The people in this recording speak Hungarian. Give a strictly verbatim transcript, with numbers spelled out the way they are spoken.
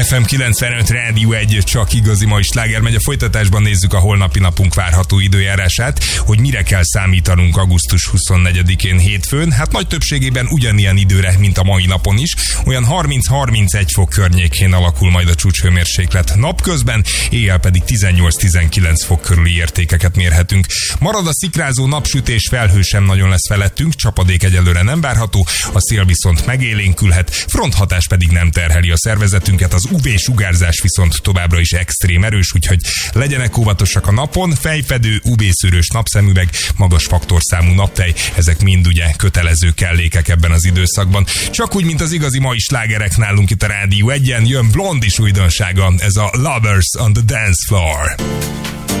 ef em kilencvenöt Rádió egy, csak igazi mai sláger megy. A folytatásban nézzük a holnapi napunk várható időjárását, hogy mire kell számítanunk augusztus huszonnegyedikén hétfőn. Hát nagy többségében ugyanilyen időre, mint a mai napon is. Olyan harminc-harmincegy fok környékén alakul majd a csúcshőmérséklet napközben, éjjel pedig tizennyolc-tizenkilenc fok körüli értékeket mérhetünk. Marad a szikrázó napsütés, felhő sem nagyon lesz felettünk, csapadék egyelőre nem várható, a szél viszont megélénkülhet, fronthatás pedig nem terheli a szervezetünket, az ú vé-sugárzás viszont továbbra is extrém erős, úgyhogy legyenek óvatosak a napon, fejfedő, ú vé-szűrős napszemüveg, magas faktorszámú naptej, ezek mind ugye kötelező kellékek ebben az időszakban. Csak úgy, mint az igazi mai slágerek nálunk itt a Rádió egyen, jön Blondis újdonsága, ez a Lovers on the Dance Floor.